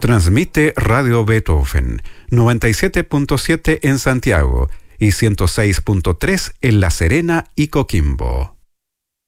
Transmite Radio Beethoven, 97.7 en Santiago y 106.3 en La Serena y Coquimbo.